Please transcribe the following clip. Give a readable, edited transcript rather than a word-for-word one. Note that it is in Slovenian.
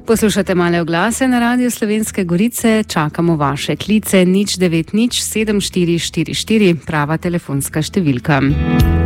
Poslušate Male oglase na Radiu Slovenske Gorice, čakamo vaše klice 090 7444, prava telefonska številka.